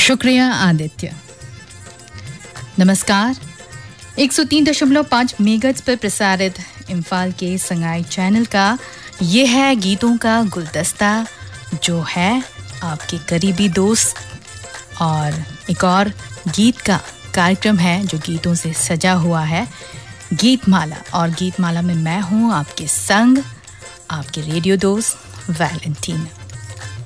शुक्रिया आदित्य। नमस्कार। 103.5 मेगाहर्ट्ज पर प्रसारित इम्फाल के संगाई चैनल का ये है गीतों का गुलदस्ता, जो है आपके करीबी दोस्त और एक और गीत का कार्यक्रम है जो गीतों से सजा हुआ है, गीतमाला। और गीतमाला में मैं हूँ आपके संग, आपके रेडियो दोस्त वैलेंटीना।